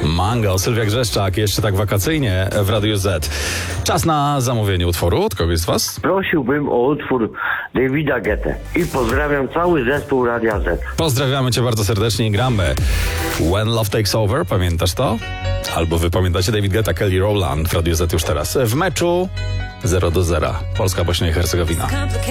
Mango, Sylwia Grzeszczak, jeszcze tak wakacyjnie w Radiu Z. Czas na zamówienie utworu od kogoś z was? Prosiłbym o utwór Davida Guetta i pozdrawiam cały zespół Radia Z. Pozdrawiamy cię bardzo serdecznie i gramy When Love Takes Over, pamiętasz to? Albo wy pamiętacie David Guetta, Kelly Rowland w Radiu Z już teraz. W meczu 0-0. Polska, Bośnia i Hercegowina.